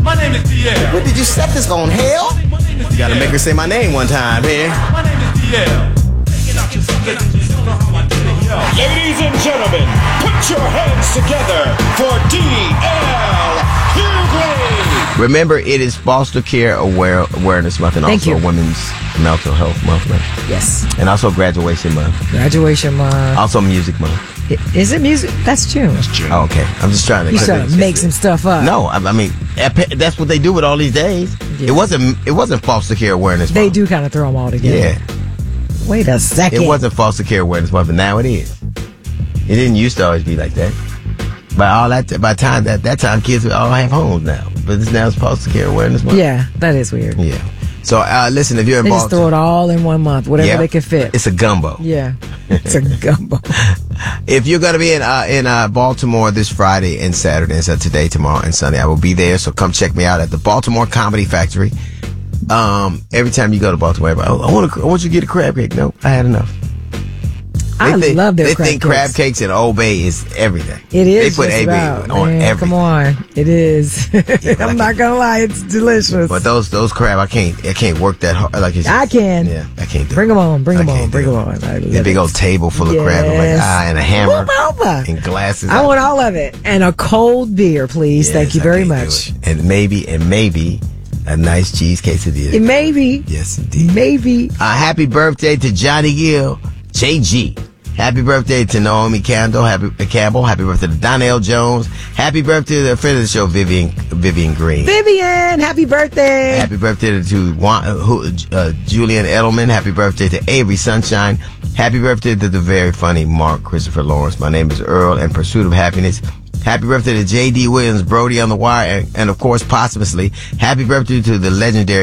My name is DL. What did you set this on, hell? You gotta make her say my name one time here. My name is DL. Ladies and gentlemen, put your hands together for D.L. Hughley. Remember, it is Foster Care Awareness Month and Thank also you. Women's Mental Health Month. Yes. And also Graduation Month. Graduation month. Also Music Month. Is it music? That's June. Oh, okay. I'm just trying to... You trying to make some stuff up. No, I mean, that's what they do with all these days. Yeah. It wasn't Foster Care Awareness Month. They do kind of throw them all together. Yeah. Wait a second. It wasn't Foster Care Awareness Month, but now it is. It didn't used to always be like that. By that time, kids would all have homes now. But now it's Foster Care Awareness Month. Yeah, that is weird. Yeah. So listen, if you're in They just throw Baltimore, it all in one month, whatever they can fit. it's a gumbo. Yeah, it's a gumbo. If you're going to be in Baltimore this Friday and Saturday, and so today, tomorrow, and Sunday, I will be there. So come check me out at the Baltimore Comedy Factory. Every time you go to Baltimore, everybody, I want you to get a crab cake. No, I had enough. I love their They crab think cakes. crab cakes in Old Bay is everything. It is. They put just AB about, on man, everything. Come on, it is. I'm not gonna lie, it's delicious. But those crab, I can't work that hard. Like it's I can. Yeah, I can't do Bring it. them on. Bring I them on. can't Bring do them it. on. The big old table full of crab, I'm like, and a hammer Move over. and glasses. I want all of it and a cold beer, please. Yes, Thank you I very can't do much. it. And maybe a nice cheese quesadilla. Maybe. Yes, indeed. Maybe. Happy birthday to Johnny Gill, JG. Happy birthday to Naomi Campbell. Happy birthday to Donnell Jones. Happy birthday to the friend of the show, Vivian Green. Vivian, happy birthday. Happy birthday to Julian Edelman. Happy birthday to Avery Sunshine. Happy birthday to the very funny Mark Christopher Lawrence. My name is Earl in Pursuit of Happiness. Happy birthday to J.D. Williams, Brody on the Wire, and of course, posthumously, happy birthday to the legendary